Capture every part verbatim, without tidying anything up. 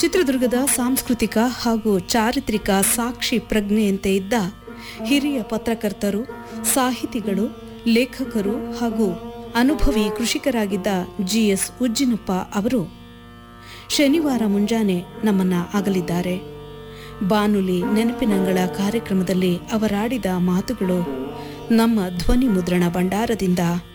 ಚಿತ್ರದುರ್ಗದ ಸಾಂಸ್ಕೃತಿಕ ಹಾಗೂ ಚಾರಿತ್ರಿಕ ಸಾಕ್ಷಿ ಪ್ರಜ್ಞೆಯಂತೆ ಇದ್ದ ಹಿರಿಯ ಪತ್ರಕರ್ತರು, ಸಾಹಿತಿಗಳು, ಲೇಖಕರು ಹಾಗೂ ಅನುಭವಿ ಕೃಷಿಕರಾಗಿದ್ದ ಜಿ ಎಸ್ ಉಜ್ಜಿನಪ್ಪ ಅವರು ಶನಿವಾರ ಮುಂಜಾನೆ ನಮ್ಮನ್ನ ಅಗಲಿದ್ದಾರೆ. ಬಾನುಲಿ ನೆನಪಿನಂಗಳ ಕಾರ್ಯಕ್ರಮದಲ್ಲಿ ಅವರಾಡಿದ ಮಾತುಗಳು ನಮ್ಮ ಧ್ವನಿ ಮುದ್ರಣ ಭಂಡಾರದಿಂದ.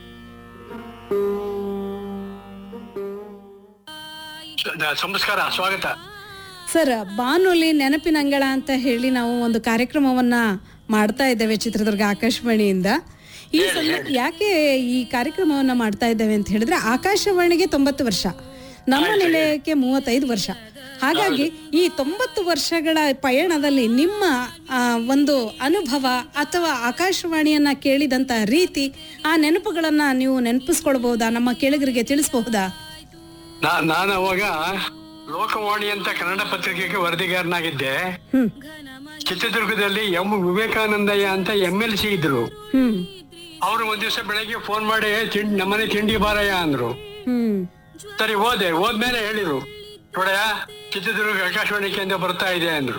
ನಮಸ್ಕಾರ, ಸ್ವಾಗತ ಸರ್. ಬಾನುಲಿ ನೆನಪಿನಂಗಳ ಅಂತ ಹೇಳಿ ನಾವು ಒಂದು ಕಾರ್ಯಕ್ರಮವನ್ನ ಮಾಡ್ತಾ ಇದ್ದೇವೆ ಚಿತ್ರದುರ್ಗ ಆಕಾಶವಾಣಿಯಿಂದ. ಈ ಸಲ ಯಾಕೆ ಈ ಕಾರ್ಯಕ್ರಮವನ್ನ ಮಾಡ್ತಾ ಇದ್ದೇವೆ ಅಂತ ಹೇಳಿದ್ರೆ, ಆಕಾಶವಾಣಿಗೆ ತೊಂಬತ್ತು ವರ್ಷ, ನಮ್ಮ ನಿಲಯಕ್ಕೆ ಮೂವತ್ತೈದು ವರ್ಷ. ಹಾಗಾಗಿ ಈ ತೊಂಬತ್ತು ವರ್ಷಗಳ ಪಯಣದಲ್ಲಿ ನಿಮ್ಮ ಒಂದು ಅನುಭವ ಅಥವಾ ಆಕಾಶವಾಣಿಯನ್ನ ಕೇಳಿದಂತ ರೀತಿ, ಆ ನೆನಪುಗಳನ್ನ ನೀವು ನೆನಪಿಸ್ಕೊಳ್ಬಹುದಾ, ನಮ್ಮ ಕೇಳಿಗರಿಗೆ ತಿಳಿಸಬಹುದಾ? ನಾನು ಅವಾಗ ಲೋಕವಾಣಿ ಅಂತ ಕನ್ನಡ ಪತ್ರಿಕೆಗೆ ವರದಿಗಾರನಾಗಿದ್ದೆ. ಚಿತ್ರದುರ್ಗದಲ್ಲಿ ಎಂ ವಿವೇಕಾನಂದಯ್ಯ ಅಂತ ಎಂ ಎಲ್ ಸಿ ಇದ್ರು. ಅವರು ಒಂದ್ ದಿವಸ ಬೆಳಗ್ಗೆ ಫೋನ್ ಮಾಡಿ ನಮ್ಮನೆ ತಿಂಡಿ ಬಾರಯ್ಯ ಅಂದ್ರು. ಸರಿ ಹೋದೆ. ಹೋದ್ಮೇಲೆ ಹೇಳಿರು, ನೋಡಯ್ಯ ಚಿತ್ರದುರ್ಗ ಆಕಾಶವಾಣಿ ಕೇಂದ್ರ ಬರ್ತಾ ಇದೆ ಅಂದ್ರು.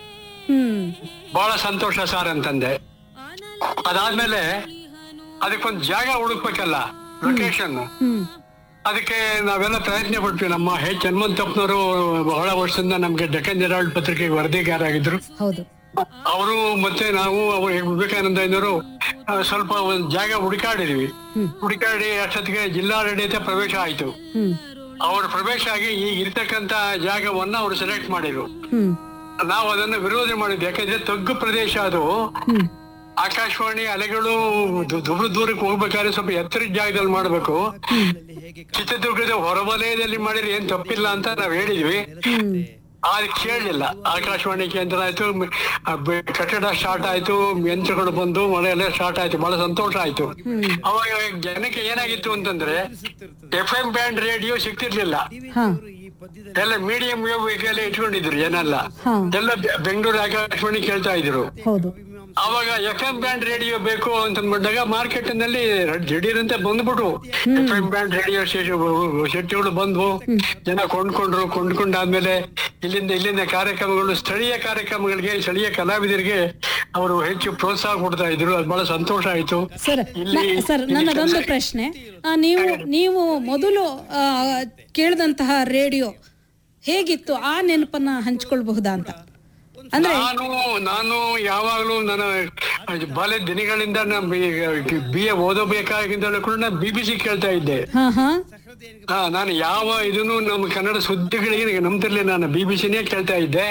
ಬಹಳ ಸಂತೋಷ ಸರ್ ಅಂತಂದೆ. ಅದಾದ್ಮೇಲೆ ಅದಕ್ಕೊಂದು ಜಾಗ ಹುಡುಕ್ಬೇಕಲ್ಲ, ಲೊಕೇಶನ್. ಅದಕ್ಕೆ ನಾವೆಲ್ಲ ಪ್ರಯತ್ನ ಪಟ್ವಿ. ನಮ್ಮ ಹೆಚ್ ಹನುಮಂತಪ್ಪನವರು ಬಹಳ ವರ್ಷದಿಂದ ನಮ್ಗೆ ಡೆಕ್ಕನ್ ಹೆರಾಲ್ಡ್ ಪತ್ರಿಕೆಗೆ ವರದಿಗಾರಾಗಿದ್ರು. ಅವರು ಮತ್ತೆ ನಾವು ವಿವೇಕಾನಂದಯ್ಯನವರು ಸ್ವಲ್ಪ ಒಂದು ಜಾಗ ಹುಡುಕಾಡಿದ್ವಿ. ಹುಡುಕಾಡಿ ಅಷ್ಟೊತ್ತಿಗೆ ಜಿಲ್ಲಾಡಳಿತ ಪ್ರವೇಶ ಆಯ್ತು. ಅವ್ರ ಪ್ರವೇಶ ಆಗಿ ಈಗ ಇರ್ತಕ್ಕಂತ ಜಾಗವನ್ನ ಅವ್ರು ಸೆಲೆಕ್ಟ್ ಮಾಡಿದ್ರು. ನಾವು ಅದನ್ನ ವಿರೋಧ ಮಾಡಿದ್ವಿ. ಯಾಕಂದ್ರೆ ತಗ್ಗು ಪ್ರದೇಶ ಅದು. ಆಕಾಶವಾಣಿ ಅಲೆಗಳು ದೂರ ದೂರಕ್ಕೆ ಹೋಗ್ಬೇಕಾದ್ರೆ ಸ್ವಲ್ಪ ಎತ್ತರದ ಜಾಗದಲ್ಲಿ ಮಾಡ್ಬೇಕು. ಚಿತ್ರದುರ್ಗದ ಹೊರವಲಯದಲ್ಲಿ ಮಾಡಿದ್ರೆ ಏನ್ ತಪ್ಪಿಲ್ಲ ಅಂತ ನಾವ್ ಹೇಳಿದ್ವಿ. ಆದ್ರೆ ಕೇಳಲಿಲ್ಲ. ಆಕಾಶವಾಣಿ ಕೇಂದ್ರ ಆಯ್ತು, ಕಟ್ಟಡ ಸ್ಟಾರ್ಟ್ ಆಯ್ತು, ಯಂತ್ರಗಳು ಬಂದು, ಮಳೆ ಎಲ್ಲ ಸ್ಟಾರ್ಟ್ ಆಯ್ತು. ಬಹಳ ಸಂತೋಷ ಆಯ್ತು. ಅವಾಗ ಜನಕ್ಕೆ ಏನಾಗಿತ್ತು ಅಂತಂದ್ರೆ, ಎಫ್ ಎಂ ಬ್ಯಾಂಡ್ ರೇಡಿಯೋ ಸಿಗ್ತಿರ್ಲಿಲ್ಲ. ಎಲ್ಲ ಮೀಡಿಯಂ ವೇವ್ ಎಲ್ಲ ಇಟ್ಕೊಂಡಿದ್ರು ಜನ ಎಲ್ಲ. ಎಲ್ಲ ಬೆಂಗಳೂರು ಆಕಾಶವಾಣಿ ಕೇಳ್ತಾ ಇದ್ರು. ಅವಾಗ ಎಫ್ ಎಂ ಬ್ಯಾಂಡ್ ರೇಡಿಯೋ ಬೇಕು ಅಂತ ಬಂದಾಗ ಮಾರ್ಕೆಟ್ ನಲ್ಲಿ ದಿಢೀರಂತೆ ಬಂದ್ಬಿಟ್ಟು ಎಫ್ ಎಂ ಬ್ಯಾಂಡ್ ರೇಡಿಯೋ ಶೆಟ್ಟಿಗಳು ಬಂದ್ವು. ಜನ ಕೊಂಡ್ಕೊಂಡ್ರು. ಕೊಂಡ್ಕೊಂಡಾದ್ಮೇಲೆ ಇಲ್ಲಿಂದ ಇಲ್ಲಿಂದ ಕಾರ್ಯಕ್ರಮಗಳು, ಸ್ಥಳೀಯ ಕಾರ್ಯಕ್ರಮಗಳಿಗೆ, ಸ್ಥಳೀಯ ಕಲಾವಿದರಿಗೆ ಅವರು ಹೆಚ್ಚು ಪ್ರೋತ್ಸಾಹ ಕೊಡ್ತಾ ಇದ್ರು. ಅದು ಬಹಳ ಸಂತೋಷ ಆಯ್ತು. ಸರ್, ನನ್ನದೊಂದು ಪ್ರಶ್ನೆ, ನೀವು ನೀವು ಮೊದಲು ಕೇಳಿದಂತಹ ರೇಡಿಯೋ ಹೇಗಿತ್ತು, ಆ ನೆನಪನ್ನ ಹಂಚ್ಕೊಳ್ಬಹುದಾ ಅಂತ? ನಾನು ನಾನು ಯಾವಾಗ್ಲೂ ನನ್ನ ಬಾಲ್ಯ ದಿನಗಳಿಂದ ಬಿ ಎ ಓದಬೇಕಾಗಿಂದಲೂ ಕೂಡ ನಾನು ಬಿ ಬಿ ಸಿ ಕೇಳ್ತಾ ಇದ್ದೆ. ಹಾ, ನಾನು ಯಾವ ಇದನ್ನು ನಮ್ಮ ಕನ್ನಡ ಸುದ್ದಿಗಳಿಗೆ ನಂಬ್ತಿರ್ಲಿ, ನಾನು ಬಿ ಬಿ ಸಿನೇ ಕೇಳ್ತಾ ಇದ್ದೆ.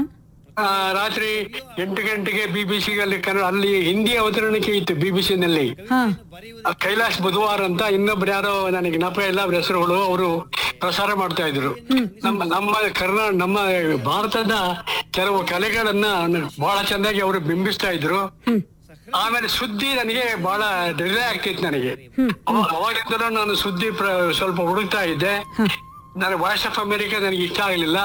ರಾತ್ರಿ ಎಂಟು ಗಂಟೆಗೆ ಬಿ ಬಿ ಸಿ ಅಲ್ಲಿ ಕನ್ನಡ, ಅಲ್ಲಿ ಹಿಂದಿ ಅವತರಣಿಕೆ ಇತ್ತು ಬಿ ಬಿ ಸಿ ನಲ್ಲಿ. ಕೈಲಾಶ್ ಬುಧವಾರ ಅಂತ, ಇನ್ನೊಬ್ರು ಯಾರೋ ನನಗೆ ಜ್ಞಾಪ ಇಲ್ಲ ಅವ್ರ ಹೆಸರುಗಳು, ಅವರು ಪ್ರಸಾರ ಮಾಡ್ತಾ ಇದ್ರು. ನಮ್ಮ ನಮ್ಮ ಕರ್ನಾಟಕ, ನಮ್ಮ ಭಾರತದ ಕೆಲವು ಕಲೆಗಳನ್ನ ಬಹಳ ಚೆನ್ನಾಗಿ ಅವರು ಬಿಂಬಿಸ್ತಾ ಇದ್ರು. ಆಮೇಲೆ ಸುದ್ದಿ ನನಗೆ ಬಹಳ ಡಿಲೇ ಆಗ್ತಿತ್ತು. ನನಗೆ ಅವಾಗಿಂದಲೂ ನಾನು ಸುದ್ದಿ ಸ್ವಲ್ಪ ಹುಡುಕ್ತಾ ಇದ್ದೆ. ನಾನು ವಾಯ್ಸ್ ಆಫ್ ಅಮೆರಿಕಾ ನನಗೆ ಇಷ್ಟ ಆಗ್ಲಿಲ್ಲ,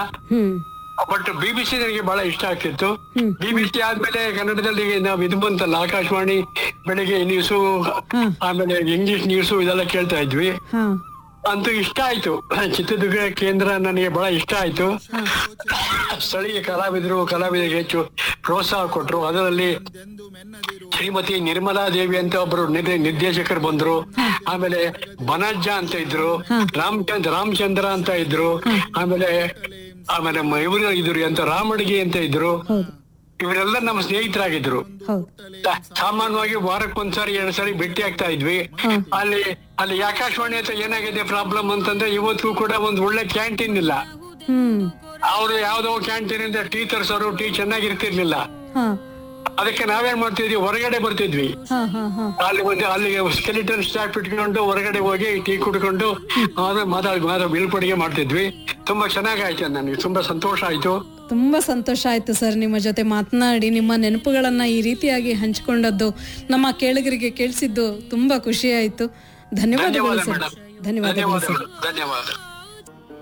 ಬಟ್ ಬಿ ಬಿ ಸಿ ನನಗೆ ಬಹಳ ಇಷ್ಟ ಆಗ್ತಿತ್ತು. ಬಿ ಬಿ ಸಿ ಆದ್ಮೇಲೆ ಕನ್ನಡದಲ್ಲಿ ನಾವು ಇದು ಬಂತಲ್ಲ, ಆಕಾಶವಾಣಿ ಬೆಳಿಗ್ಗೆ ನ್ಯೂಸು, ಆಮೇಲೆ ಇಂಗ್ಲಿಷ್ ನ್ಯೂಸು, ಇದೆಲ್ಲ ಕೇಳ್ತಾ ಇದ್ವಿ. ಅಂತೂ ಇಷ್ಟ ಆಯ್ತು. ಚಿತ್ರದುರ್ಗ ಕೇಂದ್ರ ನನಗೆ ಬಹಳ ಇಷ್ಟ ಆಯ್ತು. ಸ್ಥಳೀಯ ಕಲಾವಿದರು ಕಲಾವಿದರಿಗೆ ಹೆಚ್ಚು ಪ್ರೋತ್ಸಾಹ ಕೊಟ್ರು. ಅದರಲ್ಲಿ ಶ್ರೀಮತಿ ನಿರ್ಮಲಾ ದೇವಿ ಅಂತ ಒಬ್ಬರು ನಿರ್ದೇಶಕರು ಬಂದ್ರು. ಆಮೇಲೆ ಬನಜ್ಜ ಅಂತ ಇದ್ರು, ರಾಮಚಂದ್ರ ರಾಮಚಂದ್ರ ಅಂತ ಇದ್ರು. ಆಮೇಲೆ ಆಮೇಲೆ ಇವರು ಇದ್ರು ಅಂತ ರಾಮಡಿಗೆ ಅಂತ ಇದ್ರು. ಇವರೆಲ್ಲ ನಮ್ಮ ಸ್ನೇಹಿತರಾಗಿದ್ರು. ಸಾಮಾನ್ಯವಾಗಿ ವಾರಕ್ಕೊಂದ್ಸರಿ ಎರಡು ಸರಿ ಭೇಟಿ ಆಗ್ತಾ ಇದ್ವಿ. ಅಲ್ಲಿ ಅಲ್ಲಿ ಆಕಾಶವಾಣಿ ಹತ್ರ ಏನಾಗಿದೆ ಪ್ರಾಬ್ಲಮ್ ಅಂತಂದ್ರೆ, ಇವತ್ತು ಕೂಡ ಒಂದು ಒಳ್ಳೆ ಕ್ಯಾಂಟೀನ್ ಇಲ್ಲ. ಅವರು ಯಾವ್ದೋ ಕ್ಯಾಂಟೀನ್ ಇಂದ ಟೀ ತರಿಸೋರು, ಟೀ ಚೆನ್ನಾಗಿರ್ತಿರ್ಲಿಲ್ಲ. ಅದಕ್ಕೆ ನಾವೇನ್ ಮಾಡ್ತಿದ್ವಿ, ಹೊರಗಡೆ ಬರ್ತಿದ್ವಿ. ಅಲ್ಲಿ ಒಂದು ಅಲ್ಲಿ ಸ್ಕೆಲಿಟನ್ ಸ್ಟಾಫ್ ಇಟ್ಕೊಂಡು ಹೊರಗಡೆ ಹೋಗಿ ಟೀ ಕುಡ್ಕೊಂಡು ಆಮೇಲೆ ಮಾತಾಡ್ ಮಾತಾಡ್ ಬೀಳ್ಕೊಡುಗೆ ಮಾಡ್ತಿದ್ವಿ. ತುಂಬಾ ಚೆನ್ನಾಗಾಯ್ತು. ನನಗೆ ತುಂಬಾ ಸಂತೋಷ ಆಯ್ತು. ತುಂಬಾ ಸಂತೋಷ ಆಯ್ತು ಸರ್ ನಿಮ್ಮ ಜೊತೆ ಮಾತನಾಡಿ. ನಿಮ್ಮ ನೆನಪುಗಳನ್ನ ಈ ರೀತಿಯಾಗಿ ಹಂಚಿಕೊಂಡದ್ದು ನಮ್ಮ ಕೇಳಿಗರಿಗೆ ಕೇಳಿಸಿದ್ದು ತುಂಬಾ ಖುಷಿ ಆಯ್ತು. ಧನ್ಯವಾದಗಳು ಸರ್. ಧನ್ಯವಾದಗಳು ಸರ್. ಧನ್ಯವಾದ.